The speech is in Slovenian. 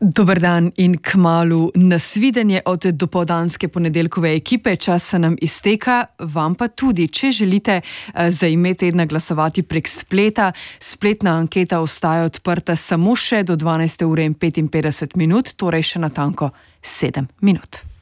Dober dan in kmalu nasvidenje od dopoldanske ponedeljkove ekipe. Čas se nam izteka, vam pa tudi, če želite za ime tedna glasovati prek spleta. Spletna anketa ostaja odprta samo še do 12:55, torej še natanko 7 minut.